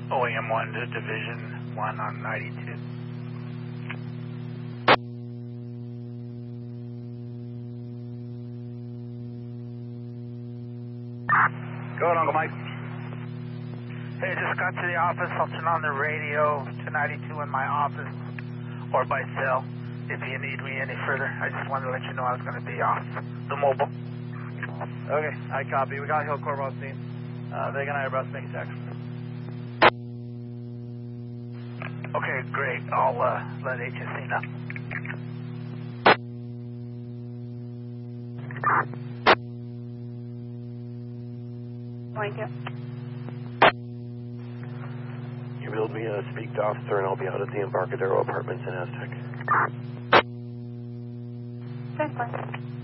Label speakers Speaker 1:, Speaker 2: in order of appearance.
Speaker 1: OEM 1 to Division 1 on 92.
Speaker 2: Go ahead, Uncle Mike.
Speaker 1: Hey, just got to the office. I'll turn on the radio to 92 in my office or by cell if you need me any further. I just wanted to let you know I was going to be off the mobile.
Speaker 2: Okay, I copy. We got Hill Corp on scene. They and I are about to make a tax.
Speaker 1: Okay, great. I'll let HSC know.
Speaker 3: Thank you.
Speaker 4: You will be speak to officer, and I'll be out at the Embarcadero Apartments in Aztec.
Speaker 3: That's fine.